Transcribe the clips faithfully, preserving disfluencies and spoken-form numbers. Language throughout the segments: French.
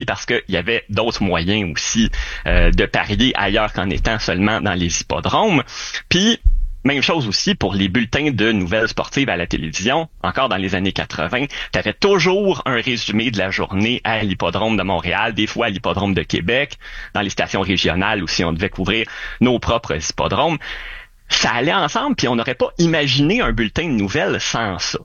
parce qu'il y avait d'autres moyens aussi euh, de parier ailleurs qu'en étant seulement dans les hippodromes. Puis, même chose aussi pour les bulletins de nouvelles sportives à la télévision. Encore dans les années quatre-vingts, tu avais toujours un résumé de la journée à l'hippodrome de Montréal, des fois à l'hippodrome de Québec, dans les stations régionales aussi, on devait couvrir nos propres hippodromes. Ça allait ensemble, puis on n'aurait pas imaginé un bulletin de nouvelles sans ça.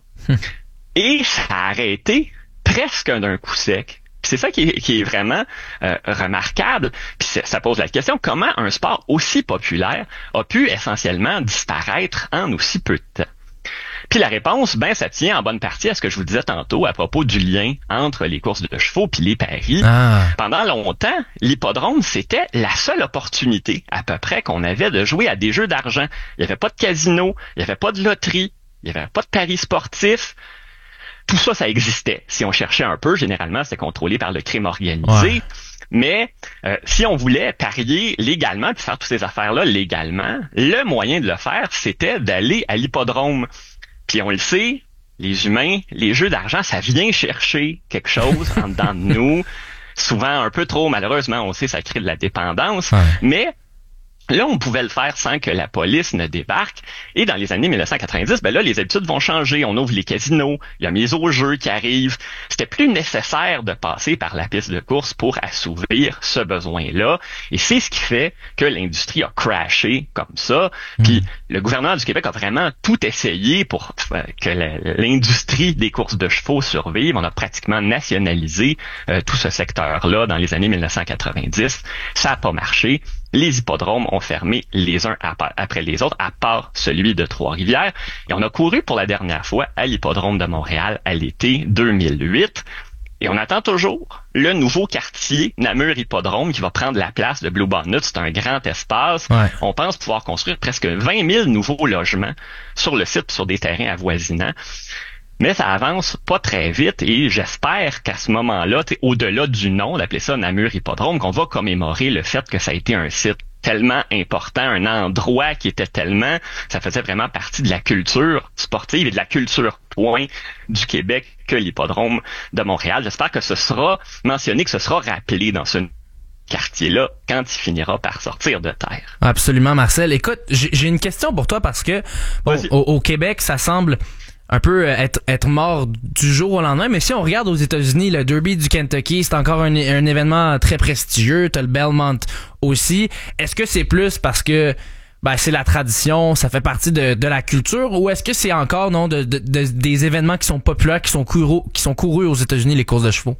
Et ça a arrêté presque d'un coup sec. Puis c'est ça qui est, qui est vraiment euh, remarquable. Puis ça pose la question, comment un sport aussi populaire a pu essentiellement disparaître en aussi peu de temps? Puis la réponse, ben ça tient en bonne partie à ce que je vous disais tantôt à propos du lien entre les courses de chevaux puis les paris. Ah. Pendant longtemps, l'hippodrome, c'était la seule opportunité à peu près qu'on avait de jouer à des jeux d'argent. Il n'y avait pas de casino, il n'y avait pas de loterie, il n'y avait pas de paris sportifs. Tout ça, ça existait. Si on cherchait un peu, généralement, c'était contrôlé par le crime organisé. Ouais. Mais euh, si on voulait parier légalement, puis faire toutes ces affaires-là légalement, le moyen de le faire, c'était d'aller à l'hippodrome. Puis on le sait, les humains, les jeux d'argent, ça vient chercher quelque chose en dedans de nous. Souvent un peu trop, malheureusement, on sait, ça crée de la dépendance. Ouais. Mais là, on pouvait le faire sans que la police ne débarque. Et dans les années mille neuf cent quatre-vingt-dix, ben là, les habitudes vont changer. On ouvre les casinos, il y a mise au jeu qui arrive. C'était plus nécessaire de passer par la piste de course pour assouvir ce besoin-là. Et c'est ce qui fait que l'industrie a crashé comme ça. Puis mmh. le gouvernement du Québec a vraiment tout essayé pour que l'industrie des courses de chevaux survive. On a pratiquement nationalisé euh, tout ce secteur-là dans les années mille neuf cent quatre-vingt-dix. Ça n'a pas marché. Les hippodromes ont fermé les uns après les autres, à part celui de Trois-Rivières. Et on a couru pour la dernière fois à l'hippodrome de Montréal à l'été deux mille huit. Et on attend toujours le nouveau quartier Namur Hippodrome qui va prendre la place de Blue Bonnet. C'est un grand espace. Ouais. On pense pouvoir construire presque vingt mille nouveaux logements sur le site, sur des terrains avoisinants. Mais ça avance pas très vite et j'espère qu'à ce moment-là, au-delà du nom, d'appeler ça Namur Hippodrome, qu'on va commémorer le fait que ça a été un site tellement important, un endroit qui était tellement, ça faisait vraiment partie de la culture sportive et de la culture point du Québec que l'hippodrome de Montréal. J'espère que ce sera mentionné, que ce sera rappelé dans ce quartier-là quand il finira par sortir de terre. Absolument, Marcel. Écoute, j'ai, j'ai une question pour toi parce que bon, au, au Québec, ça semble un peu être être mort du jour au lendemain, mais si on regarde aux États-Unis, le Derby du Kentucky, c'est encore un, un événement très prestigieux, t'as le Belmont aussi. Est-ce que c'est plus parce que ben c'est la tradition, ça fait partie de de la culture, ou est-ce que c'est encore non de, de, de des événements qui sont populaires, qui sont courus qui sont courus aux États-Unis, les courses de chevaux?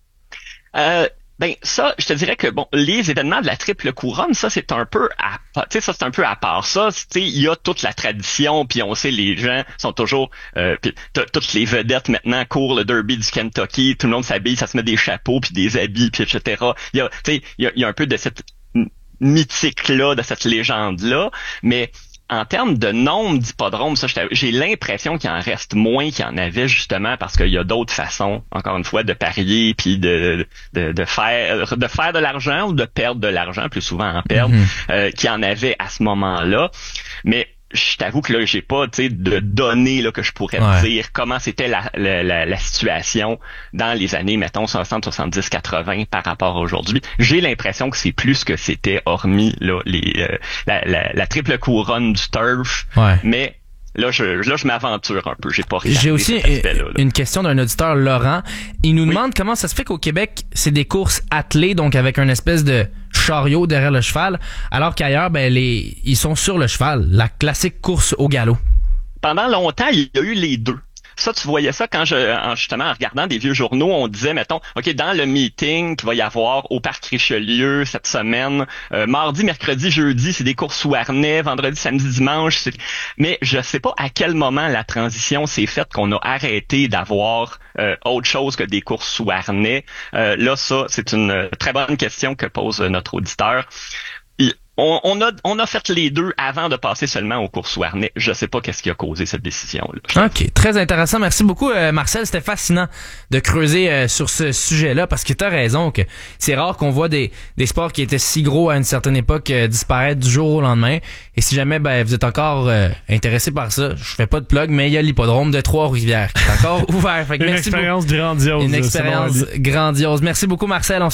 Euh Ben ça, je te dirais que bon, les événements de la triple couronne, ça c'est un peu à, tu sais, ça c'est un peu à part. Ça, tu sais, il y a toute la tradition, puis on sait les gens sont toujours, euh, puis toutes les vedettes maintenant courent le Derby du Kentucky, tout le monde s'habille, ça se met des chapeaux puis des habits, puis et cetera. Il y a, tu sais, il y a, il y a un peu de cette mythique là, de cette légende là, mais en termes de nombre d'hippodromes, ça, j'ai l'impression qu'il en reste moins qu'il y en avait justement parce qu'il y a d'autres façons, encore une fois, de parier puis de, de, de faire de faire de l'argent ou de perdre de l'argent, plus souvent en perdre, mm-hmm. euh, qu'il y en avait à ce moment-là. Mais je t'avoue que là, j'ai pas, tu sais, de données là que je pourrais ouais. te dire comment c'était la, la, la, la situation dans les années, mettons, soixante, soixante-dix, quatre-vingts par rapport à aujourd'hui. J'ai l'impression que c'est plus ce que c'était, hormis là les euh, la, la, la triple couronne du turf. Ouais. Mais là, je là je m'aventure un peu. J'ai pas regardé J'ai aussi cet aspect-là, là. Une question d'un auditeur, Laurent. Il nous oui. demande comment ça se fait qu'au Québec, c'est des courses attelées, donc avec une espèce de chariot derrière le cheval, alors qu'ailleurs, ben les ils sont sur le cheval, la classique course au galop. Pendant longtemps, il y a eu les deux. Ça, tu voyais ça quand je, en, justement, en regardant des vieux journaux, on disait, mettons, OK, dans le meeting qu'il va y avoir au Parc Richelieu cette semaine, euh, mardi, mercredi, jeudi, c'est des courses sous harnais, vendredi, samedi, dimanche. C'est... Mais je sais pas à quel moment la transition s'est faite qu'on a arrêté d'avoir euh, autre chose que des courses sous harnais. Euh, là, ça, c'est une très bonne question que pose notre auditeur. Il, On, on a on a fait les deux avant de passer seulement aux courses sous harnais. Je sais pas qu'est-ce qui a causé cette décision-là. OK, très intéressant. Merci beaucoup, euh, Marcel. C'était fascinant de creuser euh, sur ce sujet-là parce que tu as raison que c'est rare qu'on voit des des sports qui étaient si gros à une certaine époque euh, disparaître du jour au lendemain. Et si jamais ben vous êtes encore euh, intéressé par ça, je fais pas de plug, mais il y a l'hippodrome de Trois-Rivières qui est encore ouvert. Fait que une merci expérience beaucoup. grandiose. Une expérience grandiose. Merci beaucoup, Marcel. On